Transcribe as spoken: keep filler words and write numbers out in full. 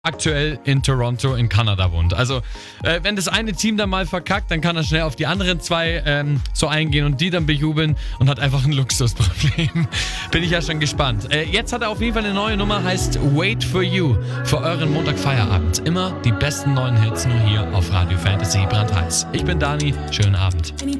aktuell in Toronto in Kanada wohnt. Also, äh, wenn das eine Team dann mal verkackt, dann kann er schnell auf die anderen zwei ähm, so eingehen und die dann bejubeln und hat einfach ein Luxusproblem. Bin ich ja schon gespannt. Äh, jetzt hat er auf jeden Fall eine neue Nummer, heißt Wait For You, für euren Montagfeierabend. Immer die besten neuen Hits nur hier auf Radio Fantasy brandheiß. Ich bin Dani, schönen Abend.